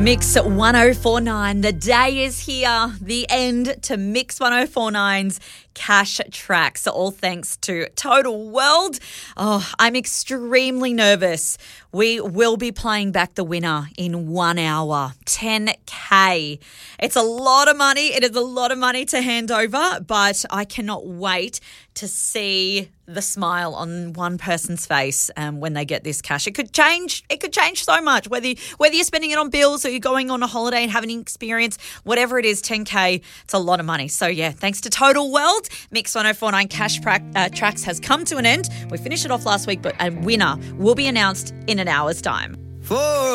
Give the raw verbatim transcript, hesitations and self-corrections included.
Mix ten forty-nine. The day is here. The end to Mix ten forty-nine's Cash Track. So all thanks to Total World. Oh, I'm extremely nervous. We will be playing back the winner in one hour. ten K. It's a lot of money. It is a lot of money to hand over, but I cannot wait to see the smile on one person's face um, when they get this cash. It could change. It could change so much. Whether whether you're spending it on bills or you're going on a holiday and having an experience, whatever it is, ten K. It's a lot of money. So yeah, thanks to Total World, Mix ten forty-nine Cash pra- uh, Tracks has come to an end. We finished it off last week, but a winner will be announced in an hour's time. For